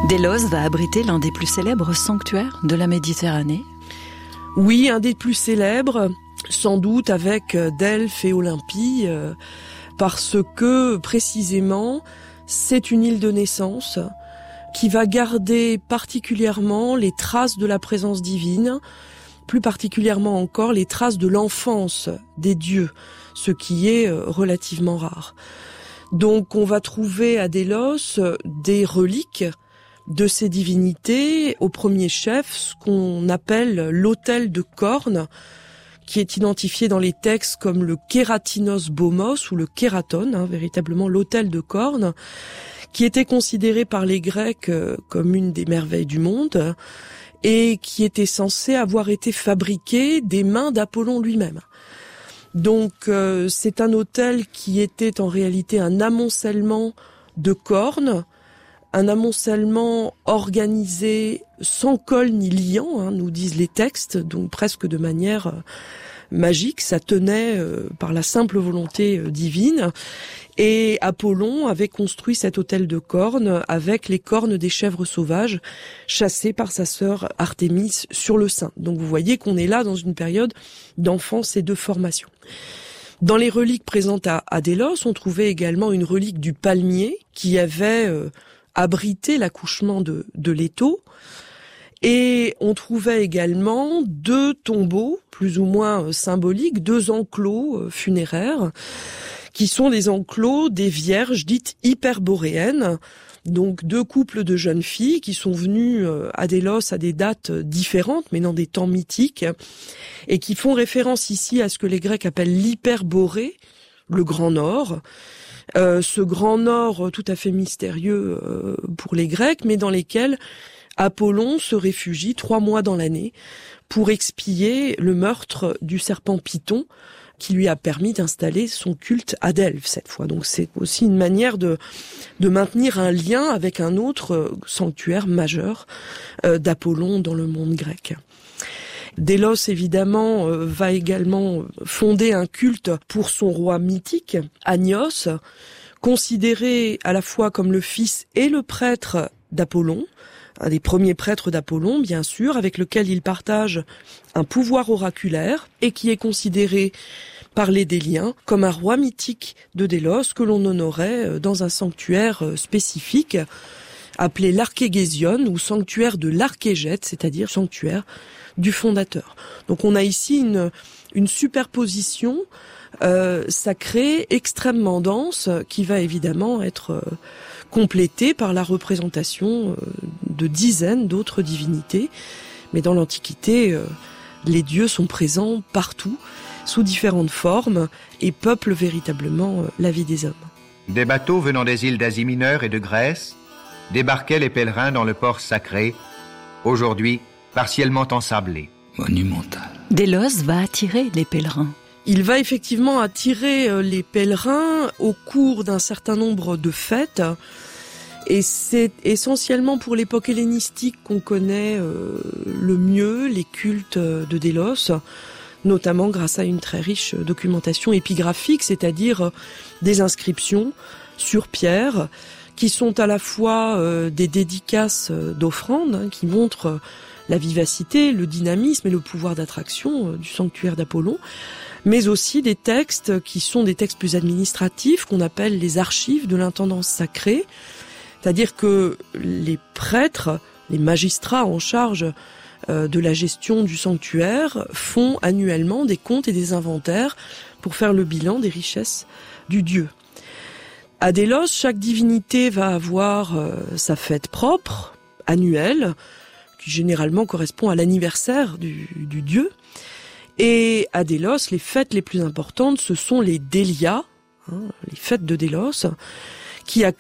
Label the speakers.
Speaker 1: Délos va abriter l'un des plus célèbres sanctuaires de la Méditerranée.
Speaker 2: Oui, un des plus célèbres, sans doute avec Delphes et Olympie, parce que précisément c'est une île de naissance qui va garder particulièrement les traces de la présence divine, plus particulièrement encore les traces de l'enfance des dieux, ce qui est relativement rare. Donc on va trouver à Délos des reliques de ces divinités, au premier chef ce qu'on appelle l'autel de cornes, qui est identifié dans les textes comme le Kératinos Bomos ou le Kératon, véritablement l'autel de cornes, qui était considéré par les Grecs comme une des merveilles du monde et qui était censé avoir été fabriqué des mains d'Apollon lui-même. Donc c'est un autel qui était en réalité un amoncellement de cornes, un amoncellement organisé sans col ni liant, nous disent les textes, donc presque de manière magique, ça tenait par la simple volonté divine. Et Apollon avait construit cet autel de cornes avec les cornes des chèvres sauvages chassées par sa sœur Artémis sur le sein. Donc vous voyez qu'on est là dans une période d'enfance et de formation. Dans les reliques présentes à Délos, on trouvait également une relique du palmier qui avait abrité l'accouchement de Léto. Et on trouvait également 2 tombeaux, plus ou moins symboliques, 2 enclos funéraires, qui sont des enclos des vierges dites hyperboréennes, donc 2 couples de jeunes filles qui sont venues à Délos à des dates différentes, mais dans des temps mythiques, et qui font référence ici à ce que les Grecs appellent l'hyperborée, le Grand Nord. Ce Grand Nord tout à fait mystérieux pour les Grecs, mais dans lesquels Apollon se réfugie 3 mois dans l'année pour expier le meurtre du serpent Python qui lui a permis d'installer son culte à Delphes cette fois. Donc c'est aussi une manière de maintenir un lien avec un autre sanctuaire majeur d'Apollon dans le monde grec. Délos, évidemment, va également fonder un culte pour son roi mythique, Agnos, considéré à la fois comme le fils et le prêtre d'Apollon, un des premiers prêtres d'Apollon, bien sûr, avec lequel il partage un pouvoir oraculaire et qui est considéré par les Déliens comme un roi mythique de Délos que l'on honorait dans un sanctuaire spécifique appelé l'Archégésion ou sanctuaire de l'Archégète, c'est-à-dire sanctuaire du fondateur. Donc on a ici une superposition sacrée extrêmement dense qui va évidemment être complétée par la représentation de dizaines d'autres divinités. Mais dans l'Antiquité, les dieux sont présents partout, sous différentes formes, et peuplent véritablement la vie des hommes.
Speaker 3: Des bateaux venant des îles d'Asie mineure et de Grèce débarquaient les pèlerins dans le port sacré, aujourd'hui partiellement ensablé.
Speaker 4: Monumental.
Speaker 1: Délos va attirer les pèlerins.
Speaker 2: Il va effectivement attirer les pèlerins au cours d'un certain nombre de fêtes. Et c'est essentiellement pour l'époque hellénistique qu'on connaît le mieux les cultes de Délos, notamment grâce à une très riche documentation épigraphique, c'est-à-dire des inscriptions sur pierre, qui sont à la fois des dédicaces d'offrandes, qui montrent la vivacité, le dynamisme et le pouvoir d'attraction du sanctuaire d'Apollon, mais aussi des textes qui sont des textes plus administratifs, qu'on appelle les archives de l'intendance sacrée, c'est-à-dire que les prêtres, les magistrats en charge de la gestion du sanctuaire font annuellement des comptes et des inventaires pour faire le bilan des richesses du dieu. À Délos, chaque divinité va avoir sa fête propre, annuelle, qui généralement correspond à l'anniversaire du dieu. Et à Délos, les fêtes les plus importantes, ce sont les Délias, les fêtes de Délos, qui